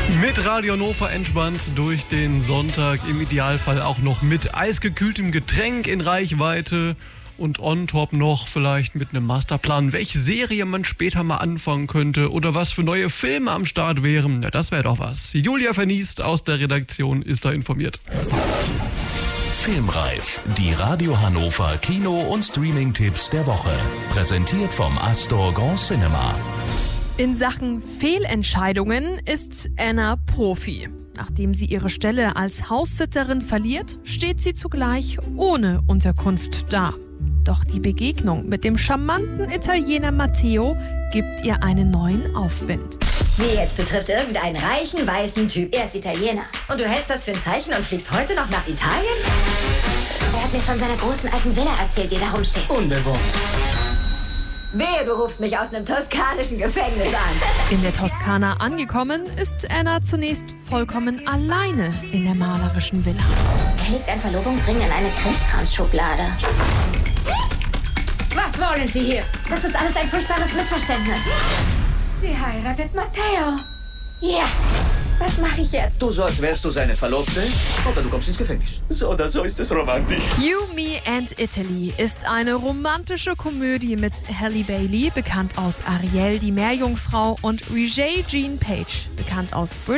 Mit Radio Hannover entspannt durch den Sonntag, im Idealfall auch noch mit eisgekühltem Getränk in Reichweite und on top noch vielleicht mit einem Masterplan, welche Serie man später mal anfangen könnte oder was für neue Filme am Start wären. Ja, das wäre doch was. Julia Verniest aus der Redaktion ist da informiert. Filmreif, die Radio Hannover Kino- und Streaming-Tipps der Woche. Präsentiert vom Astor Grand Cinema. In Sachen Fehlentscheidungen ist Anna Profi. Nachdem sie ihre Stelle als Haussitterin verliert, steht sie zugleich ohne Unterkunft da. Doch die Begegnung mit dem charmanten Italiener Matteo gibt ihr einen neuen Aufwind. Wie jetzt, du triffst irgendeinen reichen, weißen Typ. Er ist Italiener. Und du hältst das für ein Zeichen und fliegst heute noch nach Italien? Er hat mir von seiner großen alten Villa erzählt, die da rumsteht. Unbewohnt. Wehe, du rufst mich aus einem toskanischen Gefängnis an. In der Toskana angekommen, ist Anna zunächst vollkommen alleine in der malerischen Villa. Er legt einen Verlobungsring in eine Krimskrams-Schublade. Was wollen Sie hier? Das ist alles ein furchtbares Missverständnis. Sie heiratet Matteo. Ja, was mache ich jetzt? Du so, als wärst du seine Verlobte, oder du kommst ins Gefängnis. So oder so ist es romantisch. You, Me and Italy ist eine romantische Komödie mit Halle Bailey, bekannt aus Ariel, die Meerjungfrau, und Regé-Jean Page, bekannt aus